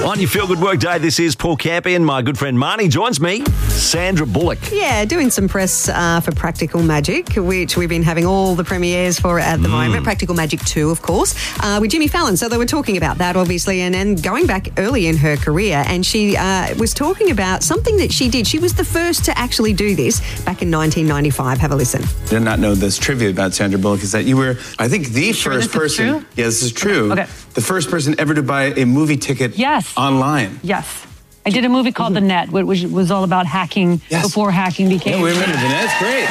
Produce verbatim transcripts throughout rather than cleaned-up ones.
On your Feel Good Work Day, this is Paul Campion. My good friend Marnie joins me. Sandra Bullock. Yeah, doing some press uh, for Practical Magic, which we've been having all the premieres for at the mm. moment. Practical Magic two, of course, uh, with Jimmy Fallon. So they were talking about that, obviously, and, and going back early in her career. And she uh, was talking about something that she did. She was the first to actually do this back in nineteen ninety-five. Have a listen. I did not know this trivia about Sandra Bullock is that you were, I think, the sure first this person. Is true? Yeah, this is true. Okay. The first person ever to buy a movie ticket yes. online. Yes. I did a movie called The Net, which was all about hacking yes. before hacking became. Yeah, we remember The Net. That's great.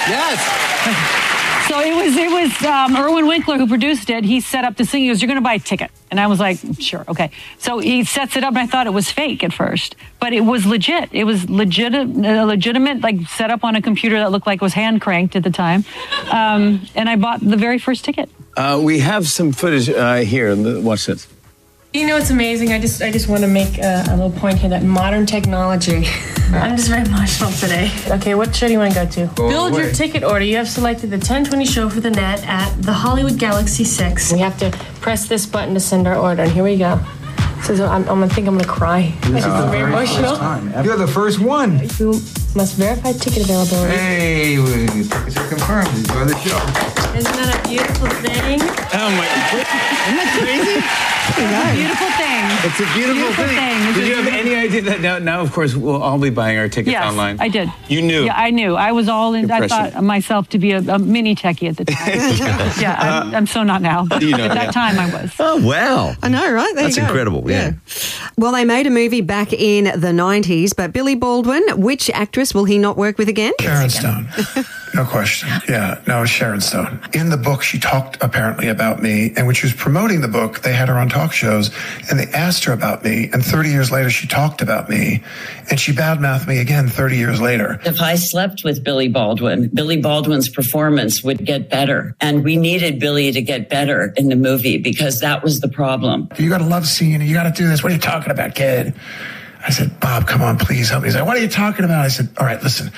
Yes. So it was it was um, Irwin Winkler who produced it. He set up this thing. He goes, "You're going to buy a ticket," and I was like, "Sure, okay." So he sets it up, and I thought it was fake at first, but it was legit. It was legit, uh, legitimate, like set up on a computer that looked like it was hand cranked at the time, um, and I bought the very first ticket. Uh, we have some footage uh, here. Watch this. You know, it's amazing. I just I just want to make a, a little point here that modern technology. I'm just very emotional today. Okay, what show do you want to go to? Oh, Build wait. your ticket order. You have selected the ten twenty show for The Net at the Hollywood Galaxy six. We have to press this button to send our order, and here we go. So I'm, I'm gonna think I'm gonna cry. I just feel very emotional. You're the first one. You must verify ticket availability. Hey, tickets are confirmed. Enjoy the show. Isn't that a beautiful thing? Oh my God! Isn't that crazy? It's a beautiful thing. It's a beautiful, beautiful thing. thing. Did you have any idea that now, now, of course, we'll all be buying our tickets yes, online? I did. You knew? Yeah, I knew. I was all in. I thought myself to be a, a mini techie at the time. yeah, I'm, I'm so not now. But you know, at that yeah. time, I was. Oh, wow. I know, right? There That's you go. incredible, yeah. yeah. Well, they made a movie back in the nineties, but Billy Baldwin, which actress will he not work with again? Sharon Stone. No question. Yeah, no, Sharon Stone. In the book, she talked apparently about me, and when she was promoting the book, they had her on talk shows, and they asked her about me, and thirty years later, she talked about me, and she badmouthed me again thirty years later. If I slept with Billy Baldwin, Billy Baldwin's performance would get better, and we needed Billy to get better in the movie because that was the problem. You got to love seeing it. You got to do this. What are you talking about, kid? I said, Bob, come on, please help me. He's like, what are you talking about? I said, all right, listen.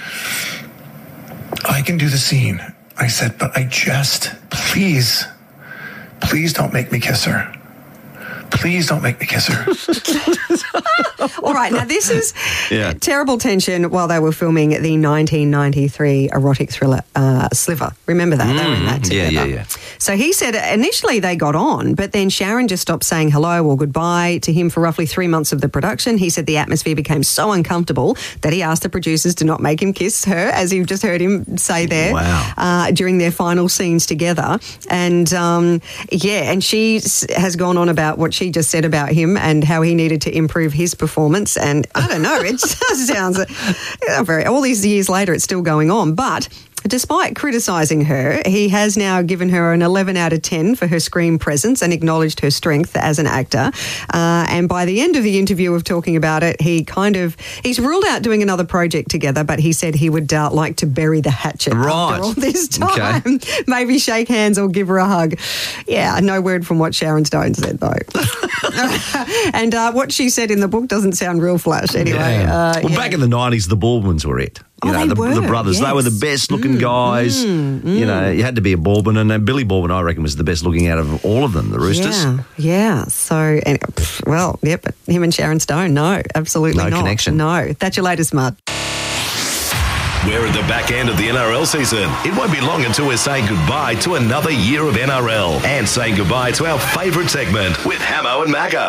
I can do the scene. I said, but I just, please, please don't make me kiss her. Please don't make me kiss her. All right, now this is yeah. terrible tension while they were filming the nineteen ninety-three erotic thriller uh, Sliver. Remember that? Mm, they were in that together. Yeah, yeah, yeah. So he said initially they got on, but then Sharon just stopped saying hello or goodbye to him for roughly three months of the production. He said the atmosphere became so uncomfortable that he asked the producers to not make him kiss her, as you've just heard him say there, wow. uh, during their final scenes together. And, um, yeah, and she has gone on about what she just said about him and how he needed to improve his performance. And I don't know, it just sounds uh, very, all these years later, it's still going on. But despite criticising her, he has now given her an eleven out of ten for her screen presence and acknowledged her strength as an actor. Uh, and by the end of the interview of talking about it, he kind of, he's ruled out doing another project together, but he said he would uh, like to bury the hatchet right. after all this time. Okay. Maybe shake hands or give her a hug. Yeah, no word from what Sharon Stone said, though. And uh, what she said in the book doesn't sound real flash anyway. Yeah. Uh, well, yeah. back in the nineties, the Baldwins were it. You oh, know, they the, were, the brothers, yes. they were the best looking mm, guys. Mm, mm. You know, you had to be a Baldwin, and uh, Billy Baldwin, I reckon, was the best looking out of all of them, the Roosters. Yeah, yeah. So, and, pff, well, yeah, but him and Sharon Stone, no, absolutely no not. connection. No. That's your latest, Mud. We're at the back end of the N R L season. It won't be long until we're saying goodbye to another year of N R L and saying goodbye to our favourite segment with Hamo and Macca.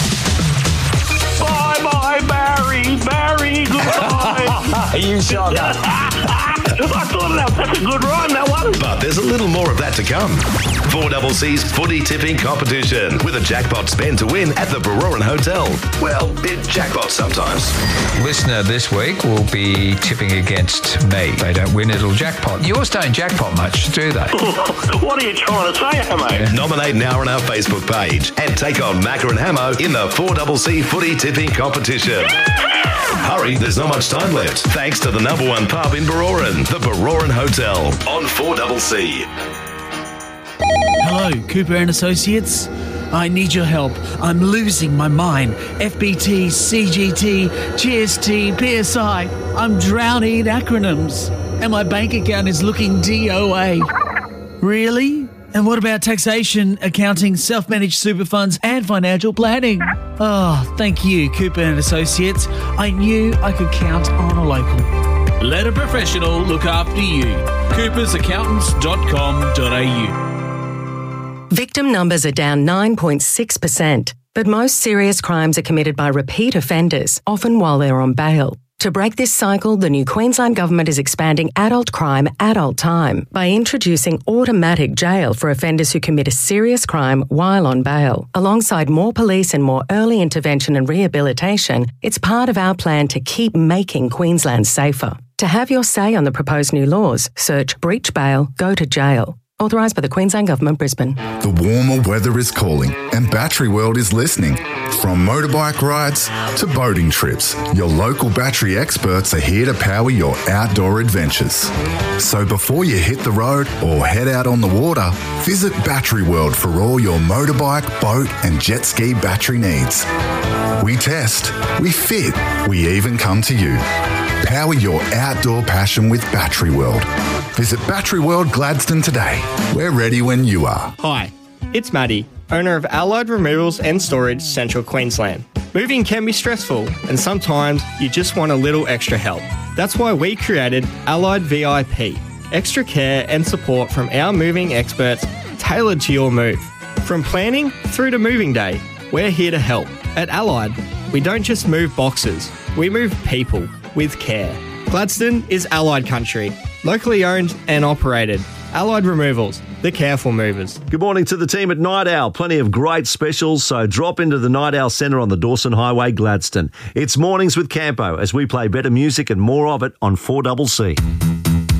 Bye-bye, Barry. Barry, goodbye. You sure got I thought that, that's a good rhyme, that one. But there's a little more of that to come. four C's footy tipping competition with a jackpot spend to win at the Baroran Hotel. Well, it jackpots sometimes. Listener this week will be tipping against me. They don't win, it'll jackpot. Yours don't jackpot much, do they? What are you trying to say, Hamo? Yeah. Nominate now on our Facebook page and take on Macca and Hamo in the four C footy tipping competition. Hurry, there's not much time left. Thanks to the number one pub in Baroran, the Baroran Hotel on four C. Hello, Cooper and Associates. I need your help. I'm losing my mind. F B T, C G T, G S T, P S I. I'm drowning in acronyms. And my bank account is looking D O A. Really? And what about taxation, accounting, self-managed super funds, and financial planning? Oh, thank you, Cooper and Associates. I knew I could count on a local. Let a professional look after you. coopers accountants dot com dot a u. Victim numbers are down nine point six percent, but most serious crimes are committed by repeat offenders, often while they're on bail. To break this cycle, the new Queensland Government is expanding adult crime, adult time by introducing automatic jail for offenders who commit a serious crime while on bail. Alongside more police and more early intervention and rehabilitation, it's part of our plan to keep making Queensland safer. To have your say on the proposed new laws, search breach bail, go to jail. Authorised by the Queensland Government, Brisbane. The warmer weather is calling and Battery World is listening. From motorbike rides to boating trips, your local battery experts are here to power your outdoor adventures. So before you hit the road or head out on the water, visit Battery World for all your motorbike, boat and jet ski battery needs. We test, we fit, we even come to you. Power your outdoor passion with Battery World. Visit Battery World Gladstone today. We're ready when you are. Hi, it's Maddie, owner of Allied Removals and Storage, Central Queensland. Moving can be stressful and sometimes you just want a little extra help. That's why we created Allied V I P, extra care and support from our moving experts tailored to your move. From planning through to moving day, we're here to help. At Allied, we don't just move boxes, we move people with care. Gladstone is Allied country, locally owned and operated. Allied Removals, the careful movers. Good morning to the team at Night Owl. Plenty of great specials, so drop into the Night Owl Centre on the Dawson Highway, Gladstone. It's Mornings with Campo as we play better music and more of it on four C C.